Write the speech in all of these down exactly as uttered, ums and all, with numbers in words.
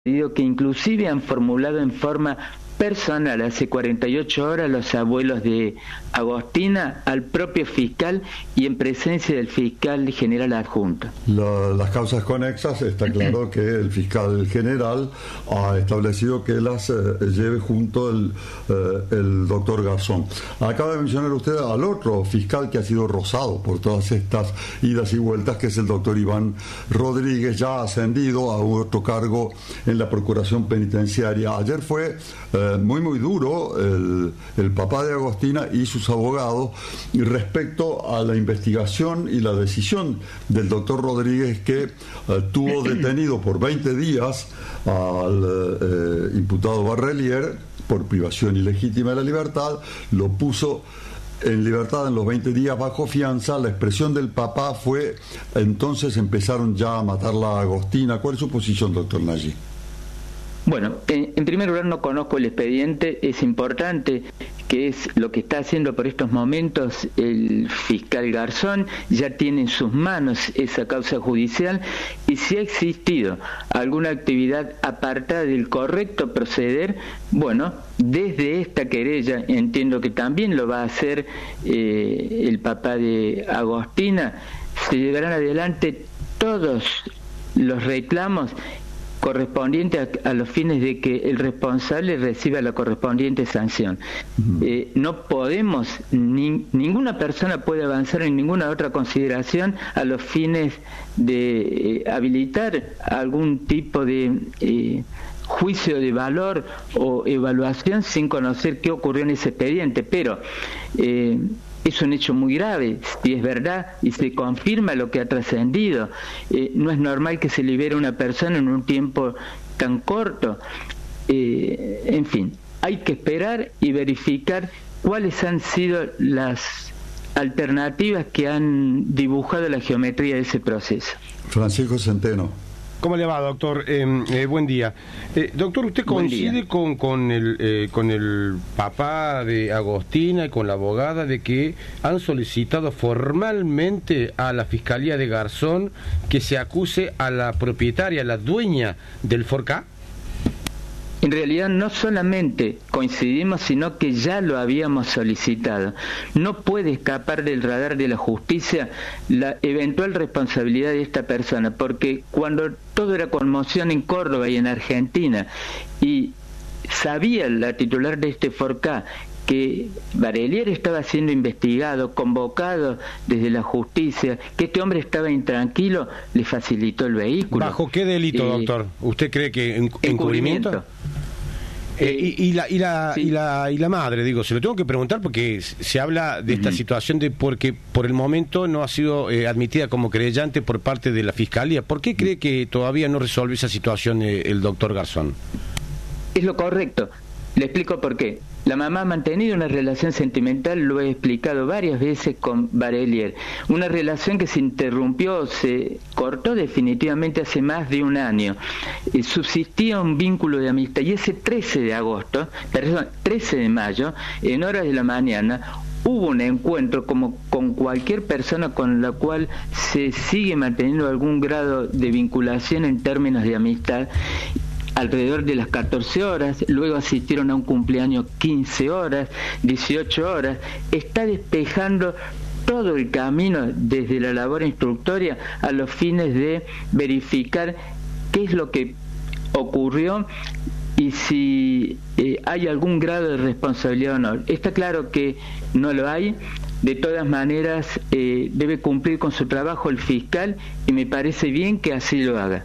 que inclusive han formulado en forma personal hace cuarenta y ocho horas los abuelos de Agostina al propio fiscal y en presencia del fiscal general adjunto. La, las causas conexas, está claro que el fiscal general ha establecido que las eh, lleve junto el, eh, el doctor Garzón. Acaba de mencionar usted al otro fiscal que ha sido rozado por todas estas idas y vueltas, que es el doctor Iván Rodríguez, ya ascendido a otro cargo en la Procuración Penitenciaria. Ayer fue eh, muy muy duro el, el papá de Agostina y sus abogados respecto a la investigación y la decisión del doctor Rodríguez, que eh, tuvo detenido por veinte días al eh, imputado Barrelier por privación ilegítima de la libertad, lo puso en libertad en los veinte días bajo fianza. La expresión del papá fue: entonces empezaron ya a matarla a Agostina. ¿Cuál es su posición, doctor Nagy? Bueno, en, en primer lugar no conozco el expediente, es importante que es lo que está haciendo por estos momentos el fiscal Garzón, ya tiene en sus manos esa causa judicial y si ha existido alguna actividad apartada del correcto proceder, bueno, desde esta querella entiendo que también lo va a hacer eh, el papá de Agostina, se llevarán adelante todos los reclamos correspondiente a, a los fines de que el responsable reciba la correspondiente sanción. Uh-huh. Eh, no podemos, ni, ninguna persona puede avanzar en ninguna otra consideración a los fines de eh, habilitar algún tipo de eh, juicio de valor o evaluación sin conocer qué ocurrió en ese expediente, pero eh, es un hecho muy grave, si es verdad y se confirma lo que ha trascendido. Eh, no es normal que se libere una persona en un tiempo tan corto. Eh, en fin, hay que esperar y verificar cuáles han sido las alternativas que han dibujado la geometría de ese proceso. Francisco Centeno. ¿Cómo le va, doctor? Eh, eh, buen día. Eh, doctor, ¿usted coincide con, con, el, eh, con el papá de Agostina y con la abogada de que han solicitado formalmente a la Fiscalía de Garzón que se acuse a la propietaria, la dueña del Forcá? En realidad no solamente coincidimos, sino que ya lo habíamos solicitado. No puede escapar del radar de la justicia la eventual responsabilidad de esta persona, porque cuando todo era conmoción en Córdoba y en Argentina, y sabía la titular de este Forcá que Barrelier estaba siendo investigado, convocado desde la justicia, que este hombre estaba intranquilo, le facilitó el vehículo. ¿Bajo qué delito, eh, doctor? ¿Usted cree que en, encubrimiento? encubrimiento? Eh, y, y, la, y, la, sí. y, la, y la madre, digo, se lo tengo que preguntar porque se habla de esta uh-huh. situación de porque por el momento no ha sido eh, admitida como creyente por parte de la Fiscalía. ¿Por qué cree que todavía no resuelve esa situación eh, el doctor Garzón? Es lo correcto. Le explico por qué. La mamá ha mantenido una relación sentimental, lo he explicado varias veces con Barrelier. Una relación que se interrumpió, se cortó definitivamente hace más de un año. Eh, subsistía un vínculo de amistad y ese trece de agosto, perdón, trece de mayo, en horas de la mañana, hubo un encuentro como con cualquier persona con la cual se sigue manteniendo algún grado de vinculación en términos de amistad, alrededor de las catorce horas, luego asistieron a un cumpleaños quince horas, dieciocho horas, está despejando todo el camino desde la labor instructoria a los fines de verificar qué es lo que ocurrió y si eh, hay algún grado de responsabilidad o no. Está claro que no lo hay. De todas maneras, eh, debe cumplir con su trabajo el fiscal y me parece bien que así lo haga.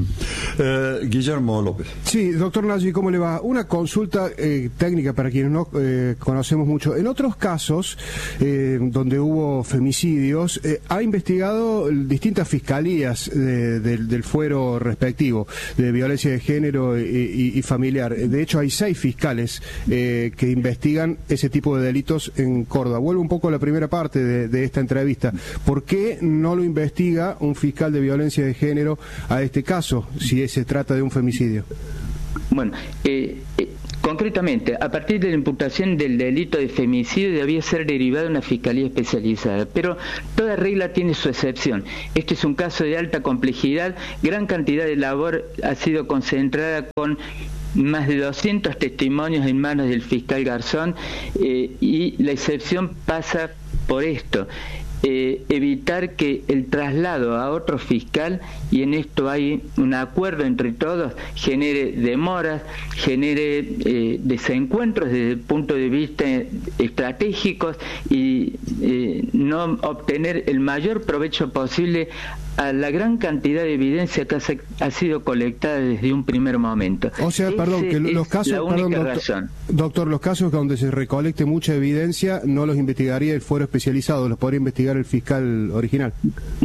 Eh, Guillermo López. Sí, doctor Nagy, ¿cómo le va? Una consulta eh, técnica para quienes no eh, conocemos mucho. En otros casos eh, donde hubo femicidios, eh, ha investigado distintas fiscalías de, de, del fuero respectivo de violencia de género y, y, y familiar. De hecho, hay seis fiscales eh, que investigan ese tipo de delitos en Córdoba. Vuelvo un poco a la primera parte de, de esta entrevista. ¿Por qué no lo investiga un fiscal de violencia de género a este caso, si se trata de un femicidio? Bueno, eh, eh, Concretamente, a partir de la imputación del delito de femicidio debía ser derivada una fiscalía especializada, pero toda regla tiene su excepción. Este es un caso de alta complejidad, gran cantidad de labor ha sido concentrada con más de doscientos testimonios en manos del fiscal Garzón, eh, y la excepción pasa por esto. Eh, evitar que el traslado a otro fiscal, y en esto hay un acuerdo entre todos, genere demoras, genere eh, desencuentros desde el punto de vista estratégicos y eh, no obtener el mayor provecho posible a la gran cantidad de evidencia que ha, ha sido colectada desde un primer momento. O sea, Ese perdón, que los casos, la única perdón, doctor, razón. doctor, los casos donde se recolecte mucha evidencia no los investigaría el fuero especializado, los podría investigar el fiscal original.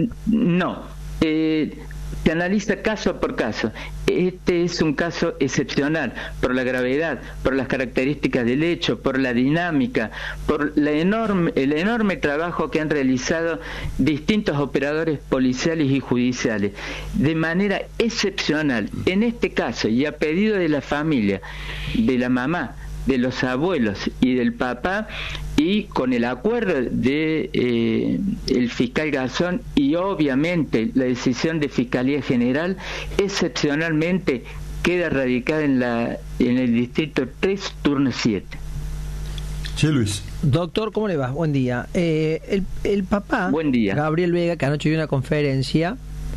No, eh, se analiza caso por caso. Este es un caso excepcional por la gravedad, por las características del hecho, por la dinámica, por la enorme, el enorme trabajo que han realizado distintos operadores policiales y judiciales. De manera excepcional, en este caso, y a pedido de la familia, de la mamá, de los abuelos y del papá, y con el acuerdo de eh, el fiscal Garzón y obviamente la decisión de Fiscalía General, excepcionalmente queda radicada en la en el distrito tres, turno siete. Sí, Luis. Doctor, ¿cómo le va? Buen día. Eh, el, el papá, Buen día. Gabriel Vega, que anoche dio una conferencia,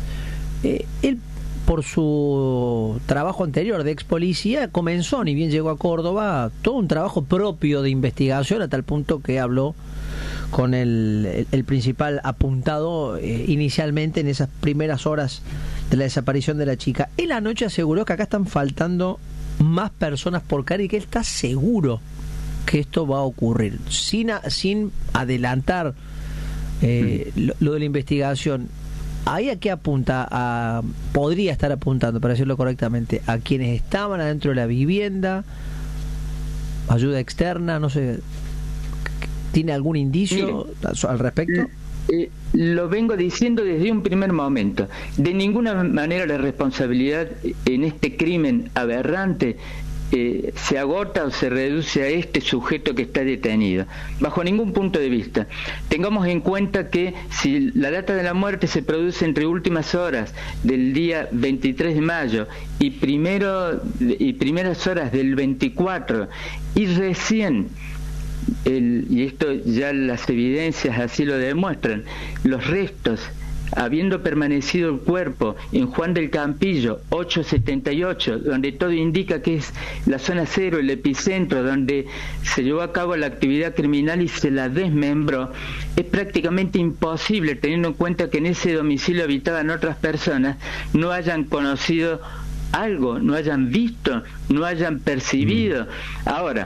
eh, él, por su trabajo anterior de ex policía, comenzó, ni bien llegó a Córdoba, todo un trabajo propio de investigación, a tal punto que habló con el, el, el principal apuntado eh, inicialmente en esas primeras horas de la desaparición de la chica. Él anoche aseguró que acá están faltando más personas por caer y que él está seguro que esto va a ocurrir, sin, a, sin adelantar eh, mm. lo, lo de la investigación. ¿Ahí a qué apunta? A, podría estar apuntando, para decirlo correctamente, a quienes estaban adentro de la vivienda, ayuda externa, no sé, ¿tiene algún indicio Mire, al respecto? Eh, lo vengo diciendo desde un primer momento. De ninguna manera la responsabilidad en este crimen aberrante Eh, se agota o se reduce a este sujeto que está detenido, bajo ningún punto de vista. Tengamos en cuenta que si la data de la muerte se produce entre últimas horas del día veintitrés de mayo y primero y primeras horas del veinticuatro, y recién el, y esto ya las evidencias así lo demuestran, los restos, habiendo permanecido el cuerpo en Juan del Campillo, ocho setenta y ocho, donde todo indica que es la zona cero, el epicentro, donde se llevó a cabo la actividad criminal y se la desmembró, es prácticamente imposible, teniendo en cuenta que en ese domicilio habitaban otras personas, no hayan conocido algo, no hayan visto, no hayan percibido. Ahora,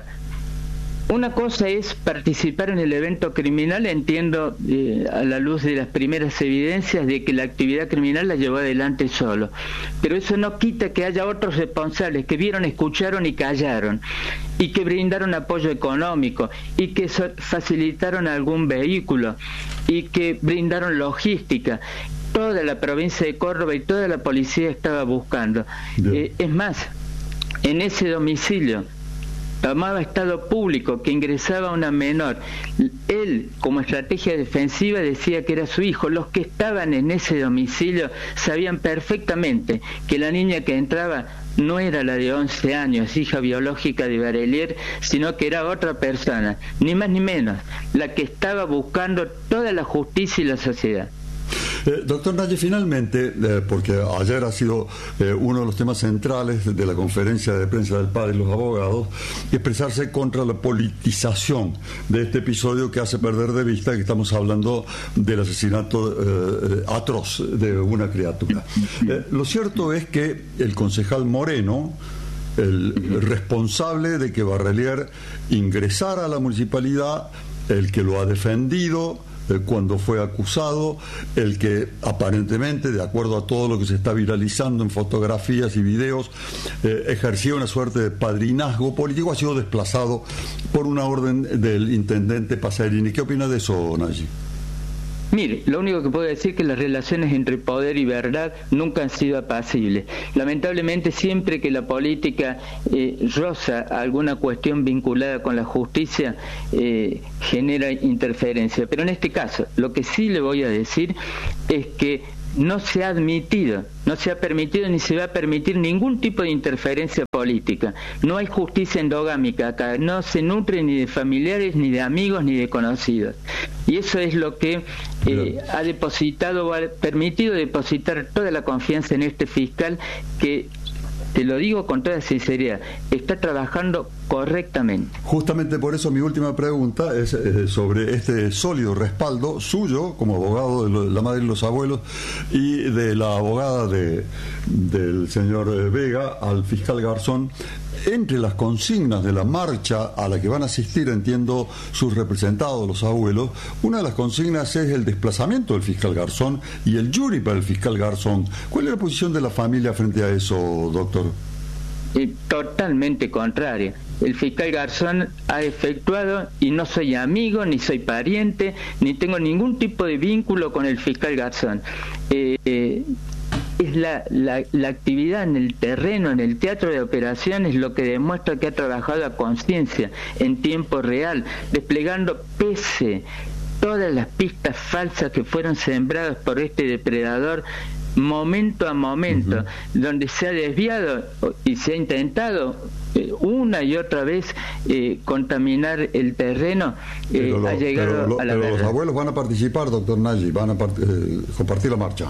una cosa es participar en el evento criminal, entiendo eh, a la luz de las primeras evidencias de que la actividad criminal la llevó adelante solo, pero eso no quita que haya otros responsables que vieron, escucharon y callaron, y que brindaron apoyo económico, y que so- facilitaron algún vehículo, y que brindaron logística. Toda la provincia de Córdoba y toda la policía estaba buscando. Eh, es más, en ese domicilio tomaba estado público que ingresaba una menor. Él, como estrategia defensiva, decía que era su hijo. Los que estaban en ese domicilio sabían perfectamente que la niña que entraba no era la de once años, hija biológica de Barelier, sino que era otra persona, ni más ni menos, la que estaba buscando toda la justicia y la sociedad. Eh, doctor Naye, finalmente, eh, porque ayer ha sido eh, uno de los temas centrales de, de la conferencia de prensa del padre y los abogados, expresarse contra la politización de este episodio que hace perder de vista que estamos hablando del asesinato eh, atroz de una criatura. Eh, lo cierto es que el concejal Moreno, el responsable de que Barelier ingresara a la municipalidad, el que lo ha defendido cuando fue acusado, el que aparentemente, de acuerdo a todo lo que se está viralizando en fotografías y videos, eh, ejercía una suerte de padrinazgo político, ha sido desplazado por una orden del intendente Pasarini. ¿Qué opina de eso, Nayi? Mire, lo único que puedo decir es que las relaciones entre poder y verdad nunca han sido apacibles. Lamentablemente, siempre que la política eh, roza alguna cuestión vinculada con la justicia, eh, genera interferencia. Pero en este caso, lo que sí le voy a decir es que no se ha admitido, no se ha permitido ni se va a permitir ningún tipo de interferencia política. No hay justicia endogámica acá, no se nutre ni de familiares, ni de amigos, ni de conocidos. Y eso es lo que eh, ha depositado, o ha permitido depositar toda la confianza en este fiscal que, te lo digo con toda sinceridad, está trabajando correctamente. Justamente por eso mi última pregunta es eh, sobre este sólido respaldo suyo como abogado de lo, la madre y los abuelos y de la abogada de, del señor Vega al fiscal Garzón. Entre las consignas de la marcha a la que van a asistir, entiendo, sus representados, los abuelos, una de las consignas es el desplazamiento del fiscal Garzón y el jury para el fiscal Garzón. ¿Cuál es la posición de la familia frente a eso, doctor? Eh, totalmente contraria. El fiscal Garzón ha efectuado, y no soy amigo, ni soy pariente, ni tengo ningún tipo de vínculo con el fiscal Garzón. Eh, eh, es la, la, la actividad en el terreno, en el teatro de operaciones, lo que demuestra que ha trabajado a conciencia, en tiempo real, desplegando pese todas las pistas falsas que fueron sembradas por este depredador, momento a momento, uh-huh. donde se ha desviado y se ha intentado eh, una y otra vez eh, contaminar el terreno, eh, lo, ha llegado pero lo, a la pero verdad. Los abuelos van a participar, doctor Nagy, van a part- eh, compartir la marcha.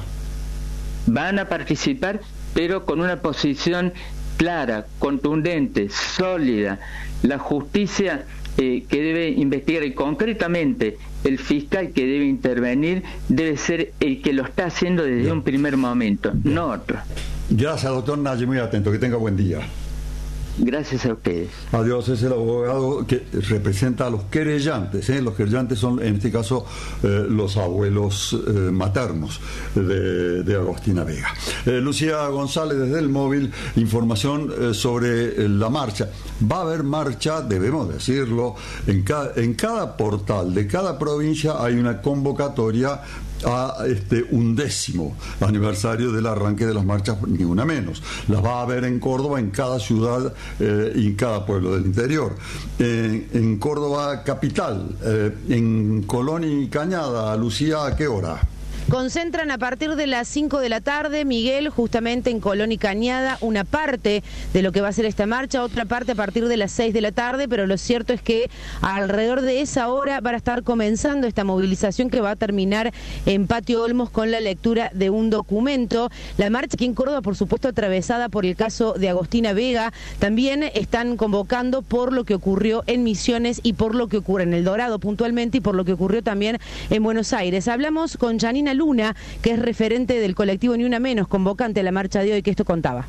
Van a participar, pero con una posición clara, contundente, sólida. La justicia eh, que debe investigar, y concretamente el fiscal que debe intervenir, debe ser el que lo está haciendo desde Bien. un primer momento, Bien. no otro. Gracias, doctor Nagy, muy atento, que tenga buen día. Gracias a ustedes. Adiós, es el abogado que representa a los querellantes. ¿eh? Los querellantes son, en este caso, eh, los abuelos eh, maternos de, de Agostina Vega. Eh, Lucía González, desde el móvil, información eh, sobre eh, la marcha. Va a haber marcha, debemos decirlo, en cada, en cada portal de cada provincia hay una convocatoria a este undécimo aniversario del arranque de las marchas, ni una menos. Las va a haber en Córdoba, en cada ciudad eh, y en cada pueblo del interior. Eh, en Córdoba capital, eh, en Colón y Cañada. Lucía, ¿a qué hora? Concentran a partir de las cinco de la tarde, Miguel, justamente en Colón y Cañada, una parte de lo que va a ser esta marcha, otra parte a partir de las seis de la tarde, pero lo cierto es que alrededor de esa hora va a estar comenzando esta movilización que va a terminar en Patio Olmos con la lectura de un documento. La marcha aquí en Córdoba, por supuesto, atravesada por el caso de Agostina Vega, también están convocando por lo que ocurrió en Misiones y por lo que ocurre en El Dorado puntualmente y por lo que ocurrió también en Buenos Aires. Hablamos con Janina Luna, que es referente del colectivo Ni Una Menos, convocante a la marcha de hoy, que esto contaba.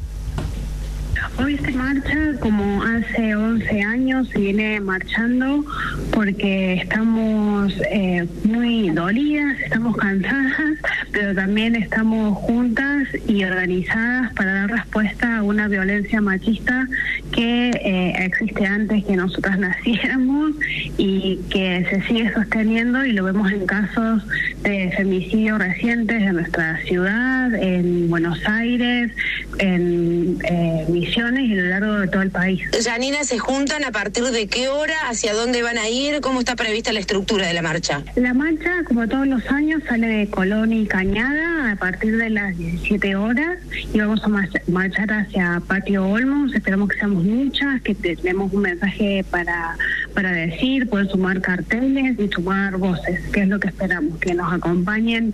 Hoy se marcha como hace once años, se viene marchando porque estamos eh, muy dolidas, estamos cansadas, pero también estamos juntas y organizadas para dar respuesta a una violencia machista que eh, existe antes que nosotras naciéramos y que se sigue sosteniendo, y lo vemos en casos de femicidios recientes en nuestra ciudad, en Buenos Aires, en eh, Misiones y a lo largo de todo el país. Janina, ¿se juntan a partir de qué hora? ¿Hacia dónde van a ir? ¿Cómo está prevista la estructura de la marcha? La marcha, como todos los años, sale de Colón y Cañada a partir de las diecisiete horas y vamos a marchar hacia Patio Olmos. Esperamos que seamos muchas, que tenemos un mensaje para, para decir, pueden sumar carteles y sumar voces, que es lo que esperamos, que nos acompañen.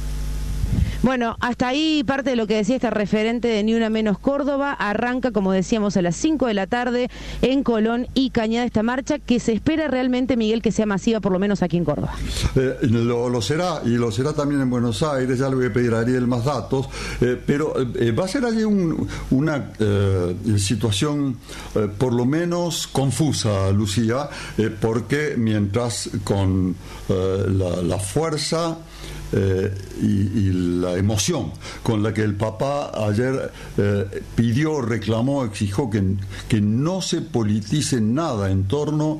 Bueno, hasta ahí parte de lo que decía esta referente de Ni Una Menos Córdoba. Arranca, como decíamos, a las cinco de la tarde en Colón y Cañada esta marcha, que se espera realmente, Miguel, que sea masiva, por lo menos aquí en Córdoba. Eh, lo, lo será, y lo será también en Buenos Aires. Ya le voy a pedir a Ariel más datos, eh, pero eh, va a ser allí un, una eh, situación eh, por lo menos confusa, Lucía, eh, porque mientras con eh, la, la fuerza eh, y, y la emoción con la que el papá ayer eh, pidió, reclamó, exigió que, que no se politice nada en torno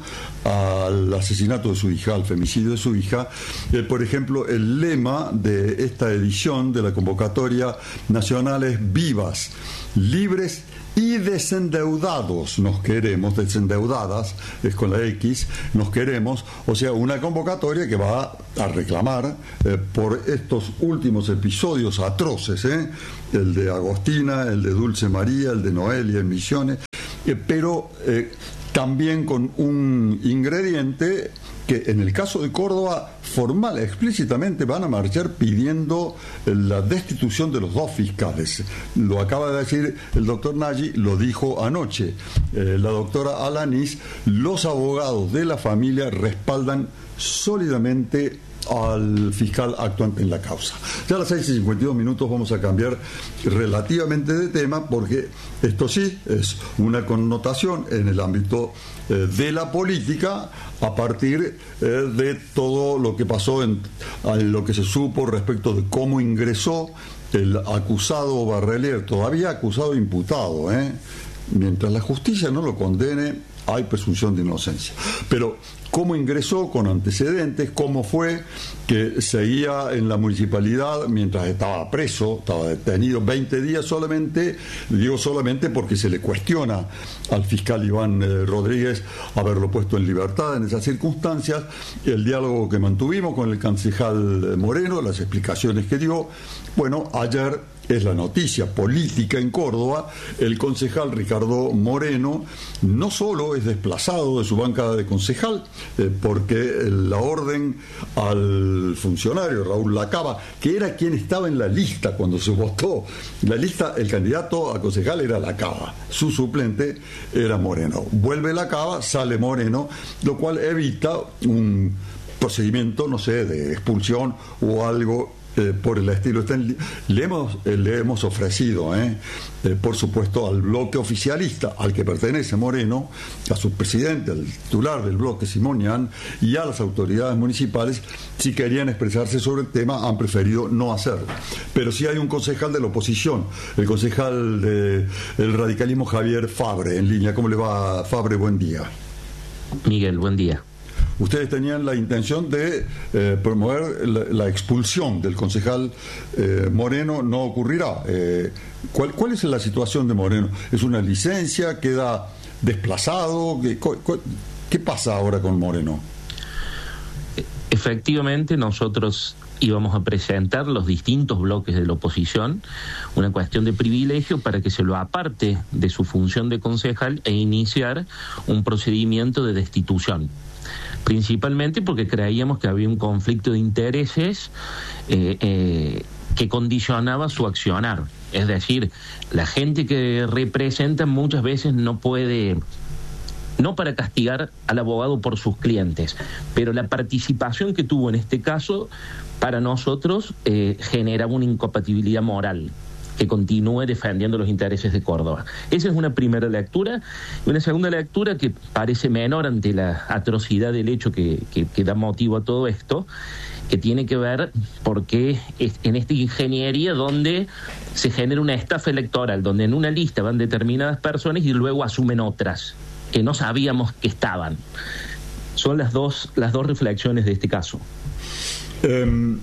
al asesinato de su hija, al femicidio de su hija. Eh, por ejemplo, el lema de esta edición de la convocatoria nacional es vivas, libres y desendeudados nos queremos, desendeudadas, es con la X, nos queremos, o sea, una convocatoria que va a reclamar eh, por estos últimos episodios atroces, ¿eh? El de Agostina, el de Dulce María, el de Noelia en Misiones, eh, pero eh, también con un ingrediente que en el caso de Córdoba, formal, explícitamente van a marchar pidiendo la destitución de los dos fiscales. Lo acaba de decir el doctor Nagy, lo dijo anoche eh, la doctora Alanis. Los abogados de la familia respaldan sólidamente al fiscal actuante en la causa. Ya a las seis y cincuenta y dos minutos vamos a cambiar relativamente de tema, porque esto sí es una connotación en el ámbito eh, de la política a partir eh, de todo lo que pasó en, en lo que se supo respecto de cómo ingresó el acusado Barrelier, todavía acusado e imputado, ¿eh? Mientras la justicia no lo condene, hay presunción de inocencia. Pero cómo ingresó con antecedentes, cómo fue que seguía en la municipalidad mientras estaba preso, estaba detenido veinte días solamente, digo solamente porque se le cuestiona al fiscal Iván eh, Rodríguez haberlo puesto en libertad en esas circunstancias, el diálogo que mantuvimos con el concejal Moreno, las explicaciones que dio. Bueno, ayer es la noticia política en Córdoba. El concejal Ricardo Moreno no solo es desplazado de su banca de concejal, eh, porque la orden al funcionario Raúl Lacaba, que era quien estaba en la lista cuando se votó, la lista, el candidato a concejal era Lacaba, su suplente era Moreno. Vuelve Lacaba, sale Moreno, lo cual evita un procedimiento, no sé, de expulsión o algo Eh, por el estilo. Le hemos, eh, le hemos ofrecido, eh, eh, por supuesto, al bloque oficialista al que pertenece Moreno, a su presidente, al titular del bloque Simonian, y a las autoridades municipales, si querían expresarse sobre el tema, han preferido no hacerlo. Pero sí hay un concejal de la oposición, el concejal del radicalismo Javier Fabre, en línea. ¿Cómo le va, Fabre? Buen día. Miguel, buen día. Ustedes tenían la intención de eh, promover la, la expulsión del concejal eh, Moreno, no ocurrirá. Eh, ¿cuál, ¿Cuál es la situación de Moreno? ¿Es una licencia? ¿Queda desplazado? ¿Qué, qué pasa ahora con Moreno? Efectivamente, nosotros íbamos a presentar los distintos bloques de la oposición una cuestión de privilegio para que se lo aparte de su función de concejal e iniciar un procedimiento de destitución. Principalmente porque creíamos que había un conflicto de intereses eh, eh, que condicionaba su accionar. Es decir, la gente que representa muchas veces no puede, no para castigar al abogado por sus clientes, pero la participación que tuvo en este caso para nosotros eh, generaba una incompatibilidad moral que continúe defendiendo los intereses de Córdoba. Esa es una primera lectura. Y una segunda lectura que parece menor ante la atrocidad del hecho que, que, que da motivo a todo esto, que tiene que ver porque es en esta ingeniería donde se genera una estafa electoral, donde en una lista van determinadas personas y luego asumen otras que no sabíamos que estaban. Son las dos, las dos reflexiones de este caso. Um...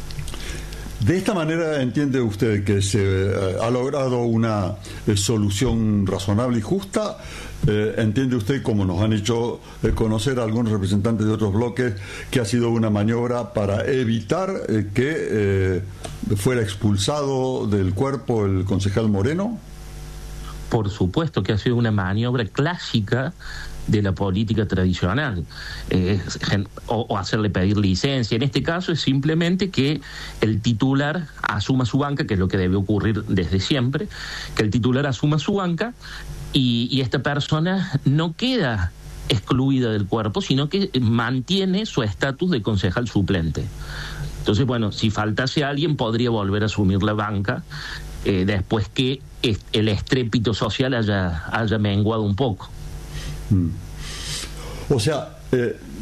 De esta manera, ¿entiende usted que se eh, ha logrado una eh, solución razonable y justa? Eh, ¿Entiende usted, como nos han hecho eh, conocer algunos representantes de otros bloques, que ha sido una maniobra para evitar eh, que eh, fuera expulsado del cuerpo el concejal Moreno? Por supuesto que ha sido una maniobra clásica de la política tradicional, eh, o, o hacerle pedir licencia. En este caso es simplemente que el titular asuma su banca, que es lo que debe ocurrir desde siempre, que el titular asuma su banca y, y esta persona no queda excluida del cuerpo, sino que mantiene su estatus de concejal suplente. Entonces, bueno, si faltase alguien podría volver a asumir la banca eh, después que el estrépito social haya, haya menguado un poco. O sea, eh,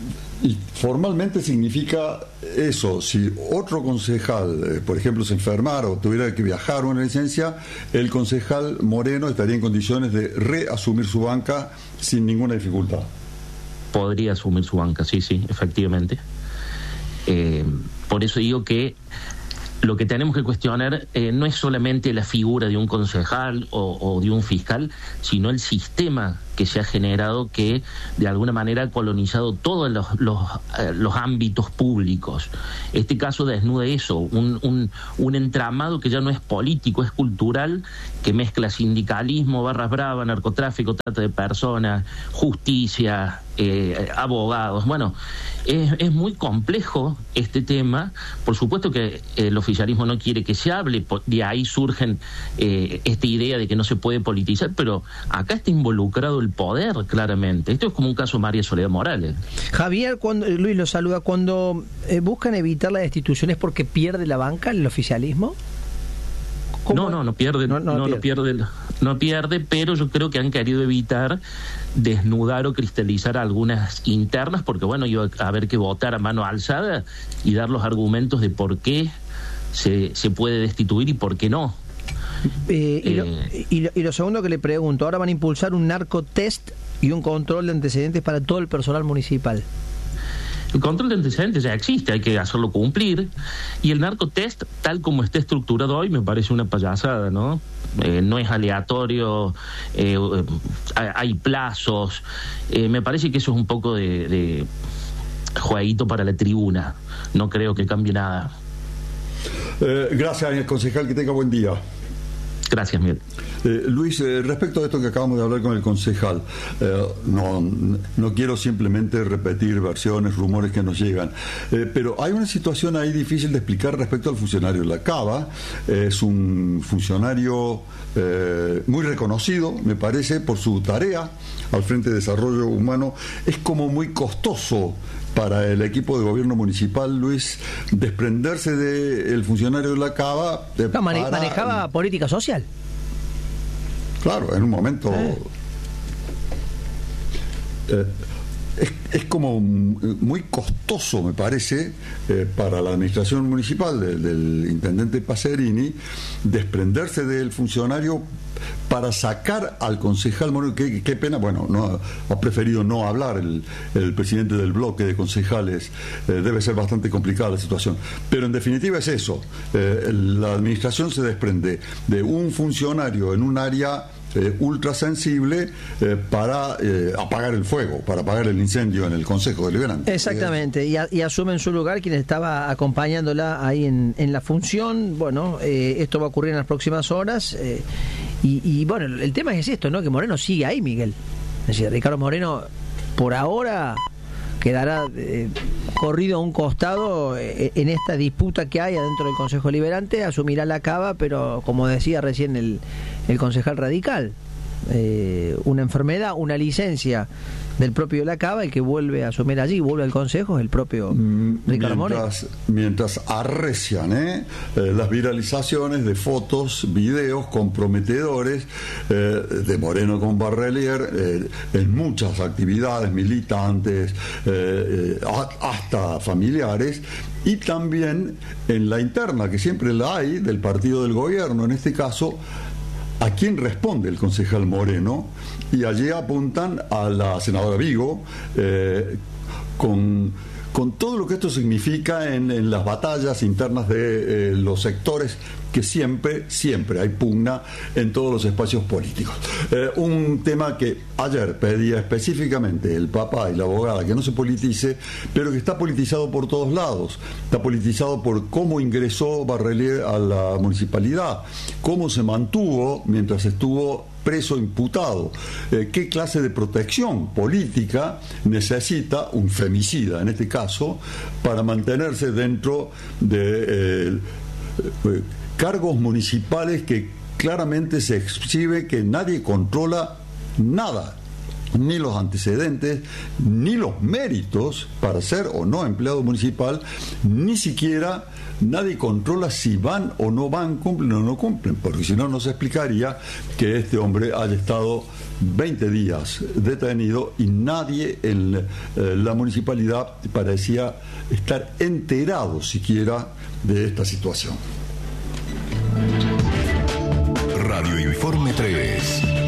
Y formalmente significa eso: si otro concejal, eh, por ejemplo, se enfermara o tuviera que viajar una licencia, el concejal Moreno estaría en condiciones de reasumir su banca sin ninguna dificultad. Podría asumir su banca, sí, sí, efectivamente. Eh, por eso digo que lo que tenemos que cuestionar eh, no es solamente la figura de un concejal o, o de un fiscal, sino el sistema que se ha generado, que de alguna manera ha colonizado todos los, los, eh, los ámbitos públicos. Este caso desnuda eso, un, un, un entramado que ya no es político, es cultural, que mezcla sindicalismo, barras bravas, narcotráfico, trata de personas, justicia, eh, abogados. Bueno, es, es muy complejo este tema. Por supuesto que el oficialismo no quiere que se hable, de ahí surgen eh, esta idea de que no se puede politizar, pero acá está involucrado el poder, claramente. Esto es como un caso María Soledad Morales. Javier, cuando Luis lo saluda, cuando eh, buscan evitar la destitución, ¿es porque pierde la banca el oficialismo? No, no, no pierde, no, no, no, no pierde, no pierde, pero yo creo que han querido evitar desnudar o cristalizar algunas internas, porque bueno, iba a haber que votar a mano alzada y dar los argumentos de por qué se, se puede destituir y por qué no. Eh, y, lo, y, lo, y lo segundo que le pregunto, ahora van a impulsar un narcotest y un control de antecedentes para todo el personal municipal. El control de antecedentes ya existe, hay que hacerlo cumplir, y el narcotest, tal como está estructurado hoy, me parece una payasada, ¿no? Eh, no es aleatorio, eh, hay plazos, eh, me parece que eso es un poco de, de jueguito para la tribuna, no creo que cambie nada. Eh, gracias, concejal, que tenga buen día. Gracias, Miguel. Eh, Luis, eh, respecto a esto que acabamos de hablar con el concejal, eh, no, no quiero simplemente repetir versiones, rumores que nos llegan, eh, pero hay una situación ahí difícil de explicar respecto al funcionario. La Cava eh, es un funcionario eh, muy reconocido, me parece, por su tarea al frente de desarrollo humano. Es como muy costoso para el equipo de gobierno municipal, Luis, desprenderse del funcionario de la Cava. Eh, no, mane para... manejaba política social. Claro, en un momento... Eh. Eh, es, es como muy costoso, me parece, eh, para la administración municipal de, del intendente Pacerini, desprenderse del funcionario para sacar al concejal Moreno. Qué, qué pena, bueno, no ha preferido no hablar el, el presidente del bloque de concejales. Eh, debe ser bastante complicada la situación, pero en definitiva es eso. Eh, la administración se desprende de un funcionario en un área Eh, ultra sensible eh, para eh, apagar el fuego, para apagar el incendio en el Consejo Deliberante. Exactamente, y, a, y asume en su lugar quien estaba acompañándola ahí en, en la función. Bueno, eh, esto va a ocurrir en las próximas horas, eh, y, y bueno, el tema es esto, ¿no? Que Moreno sigue ahí, Miguel. Es decir, Ricardo Moreno por ahora quedará eh, corrido a un costado eh, en esta disputa que hay adentro del Consejo Deliberante, asumirá la Cava, pero como decía recién el, el concejal radical, eh, una enfermedad, una licencia del propio La Cava, el que vuelve a asumir allí, vuelve al Consejo, es el propio mm, Ricardo Moreno. Mientras arrecian ¿eh? Eh, las viralizaciones de fotos, videos comprometedores eh, de Moreno con Barrelier eh, en muchas actividades militantes, eh, eh, hasta familiares, y también en la interna, que siempre la hay, del partido del gobierno, en este caso, a quién responde el concejal Moreno, y allí apuntan a la senadora Vigo, eh, con, con todo lo que esto significa en, en las batallas internas de eh, los sectores, que siempre, siempre hay pugna en todos los espacios políticos. Eh, un tema que ayer pedía específicamente el papá y la abogada que no se politice, pero que está politizado por todos lados. Está politizado por cómo ingresó Barrelier a la municipalidad, cómo se mantuvo mientras estuvo preso imputado, eh, qué clase de protección política necesita un femicida, en este caso, para mantenerse dentro de eh, eh, cargos municipales que claramente se exhibe que nadie controla nada. ni los antecedentes, ni los méritos para ser o no empleado municipal, ni siquiera nadie controla si van o no van, cumplen o no cumplen, porque si no, no se explicaría que este hombre haya estado veinte días detenido y nadie en eh, la municipalidad parecía estar enterado siquiera de esta situación. Radio Informe tres.